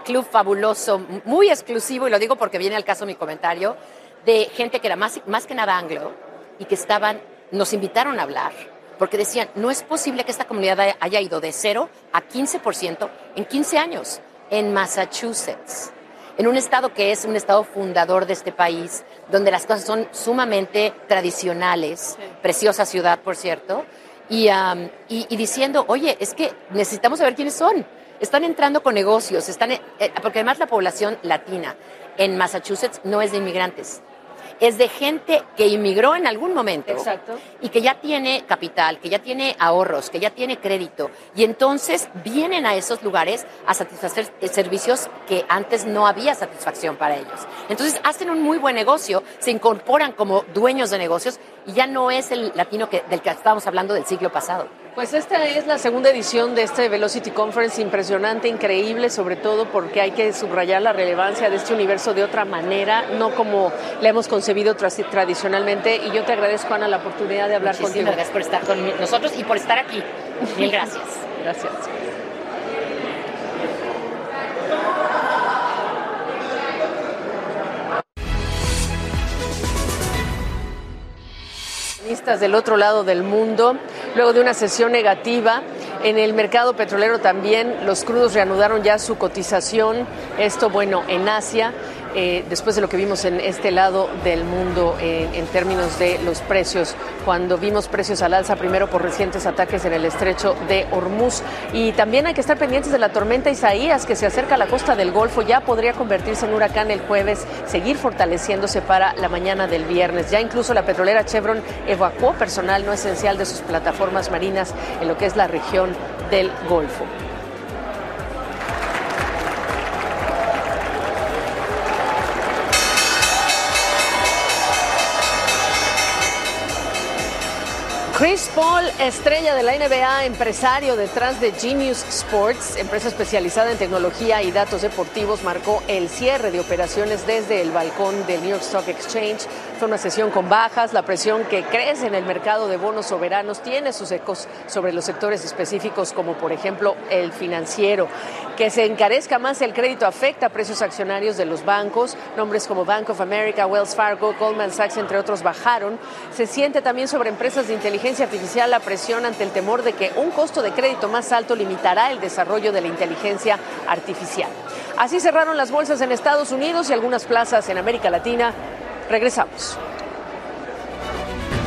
club fabuloso, muy exclusivo, y lo digo porque viene al caso mi comentario, de gente que era más que nada anglo y que nos invitaron a hablar, porque decían, no es posible que esta comunidad haya ido de 0 a 15% en 15 años en Massachusetts, en un estado que es un estado fundador de este país, donde las cosas son sumamente tradicionales, sí. Preciosa ciudad, por cierto, y diciendo, oye, es que necesitamos saber quiénes son. Están entrando con negocios, porque además la población latina en Massachusetts no es de inmigrantes. Es de gente que inmigró en algún momento. Exacto. Y que ya tiene capital, que ya tiene ahorros, que ya tiene crédito. Y entonces vienen a esos lugares a satisfacer servicios que antes no había satisfacción para ellos. Entonces hacen un muy buen negocio, se incorporan como dueños de negocios y ya no es el latino del que estábamos hablando del siglo pasado. Pues esta es la segunda edición de este Velocity Conference, impresionante, increíble, sobre todo porque hay que subrayar la relevancia de este universo de otra manera, no como la hemos concebido tradicionalmente. Y yo te agradezco, Ana, la oportunidad de hablar contigo. Muchísimas gracias por estar con nosotros y por estar aquí. Mil gracias. Gracias. Del otro lado del mundo, luego de una sesión negativa en el mercado petrolero también, los crudos reanudaron ya su cotización, esto bueno en Asia, después de lo que vimos en este lado del mundo en términos de los precios, cuando vimos precios al alza primero por recientes ataques en el estrecho de Hormuz. Y también hay que estar pendientes de la tormenta Isaías, que se acerca a la costa del Golfo, ya podría convertirse en huracán el jueves, seguir fortaleciéndose para la mañana del viernes. Ya incluso la petrolera Chevron evacuó personal no esencial de sus plataformas marinas en lo que es la región del Golfo. Chris Paul, estrella de la NBA, empresario detrás de Genius Sports, empresa especializada en tecnología y datos deportivos, marcó el cierre de operaciones desde el balcón del New York Stock Exchange. Fue una sesión con bajas, la presión que crece en el mercado de bonos soberanos tiene sus ecos sobre los sectores específicos como por ejemplo el financiero. Que se encarezca más el crédito afecta a precios accionarios de los bancos, nombres como Bank of America, Wells Fargo, Goldman Sachs, entre otros, bajaron. Se siente también sobre empresas de inteligencia artificial la presión ante el temor de que un costo de crédito más alto limitará el desarrollo de la inteligencia artificial. Así cerraron las bolsas en Estados Unidos y algunas plazas en América Latina. Regresamos.